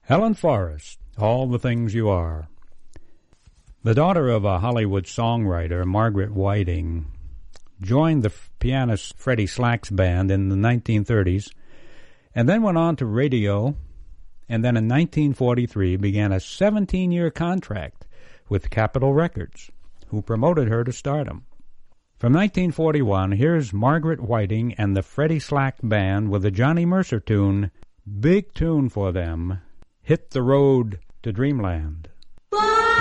Helen Forrest, All the Things You Are. The daughter of a Hollywood songwriter, Margaret Whiting, joined the pianist Freddie Slack's band in the 1930s and then went on to radio, and then in 1943 began a 17-year contract with Capitol Records, who promoted her to stardom. From 1941, here's Margaret Whiting and the Freddie Slack Band with a Johnny Mercer tune, big tune for them, Hit the Road to Dreamland.